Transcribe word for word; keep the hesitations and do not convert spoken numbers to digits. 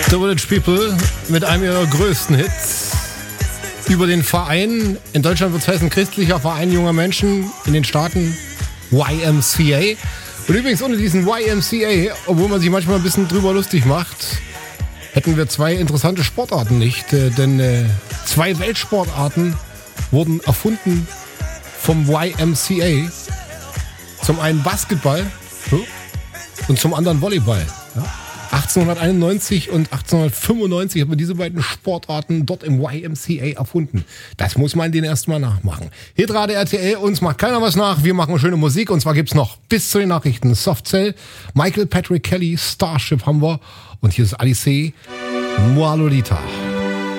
The Village People mit einem ihrer größten Hits über den Verein. In Deutschland wird es heißen Christlicher Verein junger Menschen, in den Staaten Y M C A. Und übrigens ohne diesen Y M C A, obwohl man sich manchmal ein bisschen drüber lustig macht, hätten wir zwei interessante Sportarten nicht. Äh, denn äh, zwei Weltsportarten wurden erfunden vom Y M C A. Zum einen Basketball hm, und zum anderen Volleyball. Ja. achtzehnhunderteinundneunzig und achtzehnhundertfünfundneunzig haben wir diese beiden Sportarten dort im Y M C A erfunden. Das muss man denen erstmal nachmachen. Hitrate R T L, uns macht keiner was nach. Wir machen schöne Musik und zwar gibt's noch bis zu den Nachrichten Soft Cell, Michael Patrick Kelly, Starship haben wir und hier ist Alice, Moi Lolita.